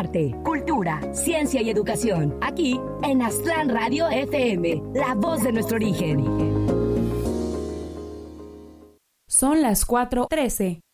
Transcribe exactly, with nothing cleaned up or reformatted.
arte, cultura, ciencia y educación. Aquí en Aztlán Radio F M, la voz de nuestro origen. Son las cuatro trece.